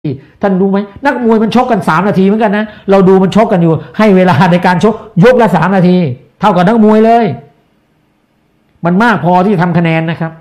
ท่านรู้ไหมนักมวยมันชกกัน3 นาทีเหมือนกันนะเราดูมันชกกันอยู่ให้เวลาในการชกยกละ3 นาทีเท่ากับนักมวยเลยมันมากพอที่ทำคะแนนนะครับ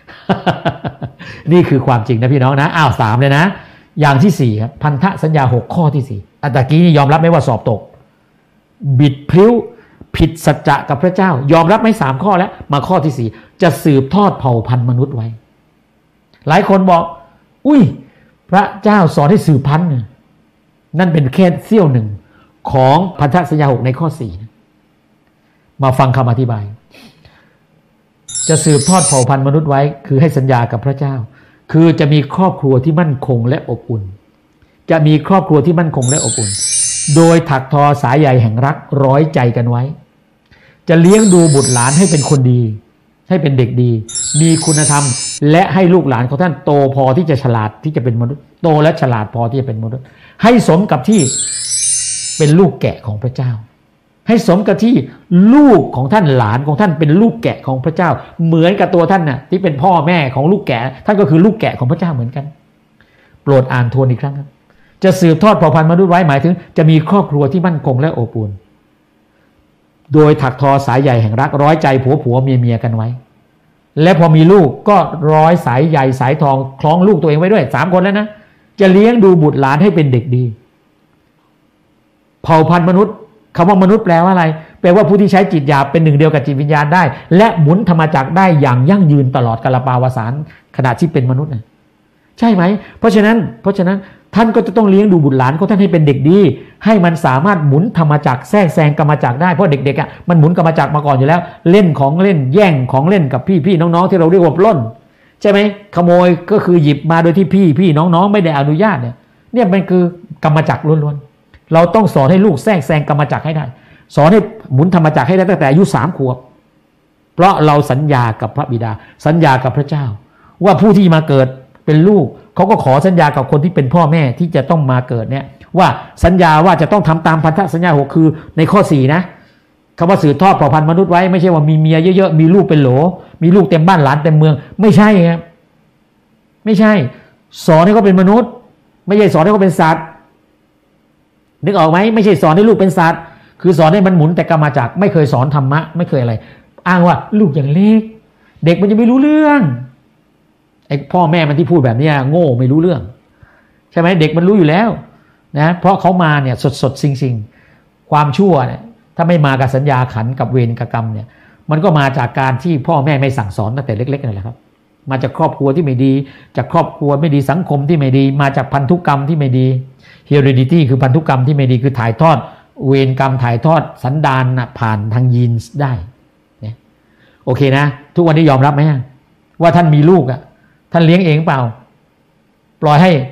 นี่คือความจริงนะพี่น้องนะ3เลยนะอย่างที่4ครับพันธสัญญา6ข้อที่4ตะกี้นี่ยอมรับไหมว่าสอบตกบิดพลิ้วผิดสัจจะกับพระเจ้ายอมรับไหม3 ข้อแล้วมาข้อที่4จะสืบทอดเผ่าพันธุ์มนุษย์ไว้หลายคนบอกอุ้ยพระเจ้าสอนให้สืบพันธุ์นั่นเป็นแค่เสี้ยวหนึ่งของพันธสัญญา6ในข้อ4นะมาฟังคำอธิบายจะสืบทอดเผ่าพันธุ์มนุษย์ไว้คือให้สัญญากับพระเจ้าคือจะมีครอบครัวที่มั่นคงและอบอุ่นจะมีครอบครัวที่มั่นคงและอบอุ่นโดยถักทอสายใยแห่งรักร้อยใจกันไว้จะเลี้ยงดูบุตรหลานให้เป็นคนดีให้เป็นเด็กดีมีคุณธรรมและให้ลูกหลานของท่านโตพอที่จะฉลาดที่จะเป็นมนุษย์โตและฉลาดพอที่จะเป็นมนุษย์ให้สมกับที่เป็นลูกแกะของพระเจ้าให้สมกับที่ลูกของท่านหลานของท่านเป็นลูกแกะของพระเจ้าเหมือนกับตัวท่านน่ะที่เป็นพ่อแม่ของลูกแกะท่านก็คือลูกแกะของพระเจ้าเหมือนกันโปรดอ่านทวนอีกครั้งครับจะสืบทอดเผ่าพันธุ์มนุษย์ไว้หมายถึงจะมีครอบครัวที่มั่นคงและอบอุ่นโดยถักทอสายใยแห่งรักร้อยใจผัวเมียกันไว้และพอมีลูกก็ร้อยสายใยสายทองคล้องลูกตัวเองไว้ด้วย3 คนแล้วนะจะเลี้ยงดูบุตรหลานให้เป็นเด็กดีเผ่าพันธุ์มนุษย์คำว่ามนุษย์แปลว่าอะไรแปลว่าผู้ที่ใช้จิตหยาบเป็นหนึ่งเดียวกับจิตวิญญาณได้และหมุนธรรมจักรได้อย่างยั่งยืนตลอดกาลปาวสานขณะที่เป็นมนุษย์นะใช่ไหมเพราะฉะนั้นท่านก็จะต้องเลี้ยงดูบุตรหลานของท่านให้เป็นเด็กดีให้มันสามารถหมุนธรรมจักรแทรกแซงกรรมจักรได้เพราะเด็กๆมันหมุนกรรมจักรมาก่อนอยู่แล้วเล่นของเล่นแย่งของเล่นกับพี่น้องๆที่เราเรียกว่าปล้นใช่ไหมขโมยก็คือหยิบมาโดยที่พี่น้องๆไม่ได้อนุญาตเนี่ยมันคือกรรมจักรล้วนๆเราต้องสอนให้ลูกแทรกแซงกรรมจักรให้ได้สอนให้หมุนธรรมจักรให้ได้ตั้งแต่อายุ3 ขวบเพราะเราสัญญากับพระบิดาสัญญากับพระเจ้าว่าผู้ที่มาเกิดเป็นลูกเขาก็ขอสัญญากับคนที่เป็นพ่อแม่ที่จะต้องมาเกิดเนี่ยว่าสัญญาว่าจะต้องทำตามพันธสัญญา6คือในข้อ4นะคำว่าสืบทอดเผ่าพันธุ์มนุษย์ไว้ไม่ใช่ว่ามีเมียเยอะๆมีลูกเป็นโหลมีลูกเต็มบ้านหลานเต็มเมืองไม่ใช่ครับไม่ใช่สอนให้เขาเป็นมนุษย์ไม่ใช่สอนให้เขาเป็นสัตว์นึกออกไหมไม่ใช่สอนให้ลูกเป็นสัตว์คือสอนให้มันหมุนแต่กรรมจักรไม่เคยสอนธรรมะไม่เคยอะไรอ้างว่าลูกอย่างเล็กเด็กมันจะไม่รู้เรื่องไอ้พ่อแม่มันที่พูดแบบนี้โง่ไม่รู้เรื่องใช่ไหมเด็กมันรู้อยู่แล้วนะเพราะเขามาเนี่ยสดจริงความชั่วเนี่ยถ้าไม่มากับสัญญาขันกับเวรกับกรรมเนี่ยมันก็มาจากการที่พ่อแม่ไม่สั่งสอนตั้งแต่เล็กๆนั่นแหละครับมาจากครอบครัวที่ไม่ดีจากครอบครัวไม่ดีสังคมที่ไม่ดีมาจากพันธุกรรมที่ไม่ดี heredity คือพันธุกรรมที่ไม่ดีคือถ่ายทอดเวรกรรมถ่ายทอดสันดานผ่านทางยีนส์ได้เนี่ยโอเคนะทุกวันนี้ยอมรับไหมว่าท่านมีลูกท่านเลี้ยงเองเปล่าปล่อยให้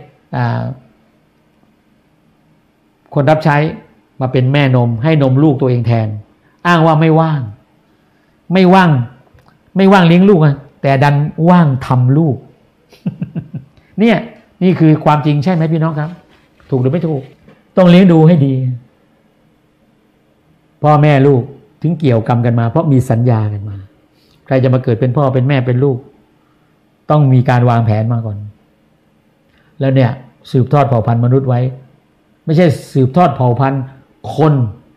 คนรับใช้มาเป็นแม่นมให้นมลูกตัวเองแทนอ้างว่าไม่ว่างเลี้ยงลูกแต่ดันว่างทำลูก เนี่ยนี่คือความจริงใช่ไหมพี่น้องครับถูกหรือไม่ถูกต้องเลี้ยงดูให้ดีพ่อแม่ลูกถึงเกี่ยวกรรมกันมาเพราะมีสัญญากันมาใครจะมาเกิดเป็นพ่อเป็นแม่เป็นลูกต้องมีการวางแผนมาก่อนแล้วเนี่ยสืบทอดเผ่าพันธุ์มนุษย์ไว้ไม่ใช่สืบทอดเผ่าพันธุ์คน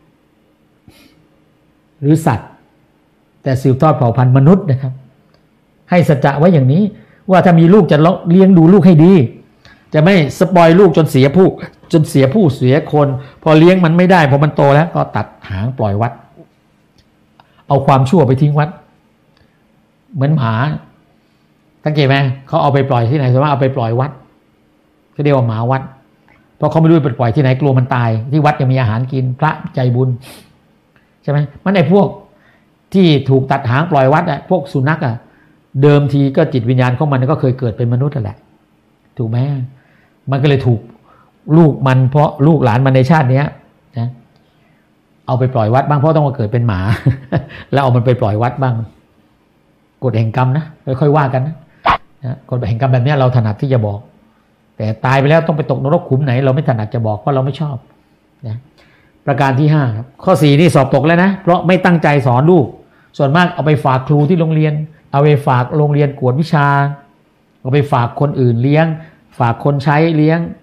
หรือสัตว์แต่สืบทอดเผ่าพันธุ์มนุษย์นะครับให้สัจจะไว้อย่างนี้ว่าถ้ามีลูกจะเลี้ยงดูลูกให้ดีจะไม่สปอยลูกจนเสียผู้เสียคนพอเลี้ยงมันไม่ได้พอมันโตแล้วก็ตัดหางปล่อยวัดเอาความชั่วไปทิ้งวัดเหมือนหมาสังเกตไหมเขาเอาไปปล่อยที่ไหนส่วนมากเอาไปปล่อยวัดเขาเรียกว่าหมาวัดเพราะเขาไม่รู้ไปปล่อยที่ไหนกลัวมันตายที่วัดยังมีอาหารกินพระใจบุญใช่ไหมมันไอ้พวกที่ถูกตัดหางปล่อยวัดพวกสุนัขเดิมทีก็จิตวิญญาณของมันก็เคยเกิดเป็นมนุษย์นั่นแหละถูกไหมมันก็เลยถูกลูกมันเพราะลูกหลานมันในชาตินี้นะเอาไปปล่อยวัดบ้างเพราะต้องมาเกิดเป็นหมา แล้วเอามันไปปล่อยวัดบ้างกฎแห่งกรรมนะค่อยๆว่ากันนะกฎแห่งกรรมแบบนี้เราถนัดที่จะบอกแต่ตายไปแล้วต้องไปตกนรกขุมไหนเราไม่ถนัดจะบอกเพราะเราไม่ชอบนะประการที่5ครับข้อ4นี่สอบตกแล้วนะเพราะไม่ตั้งใจสอนลูกส่วนมากเอาไปฝากครูที่โรงเรียนเอาไปฝากโรงเรียนกวดวิชาเอาไปฝากคนอื่นเลี้ยงฝากคนใช้เลี้ยง